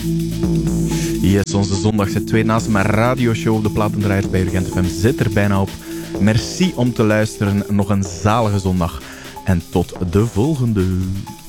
Yes, onze zondagse twee naast mijn radioshow op de Platendraaiers bij Urgent FM zit er bijna op. Merci om te luisteren. Nog een zalige zondag. En tot de volgende.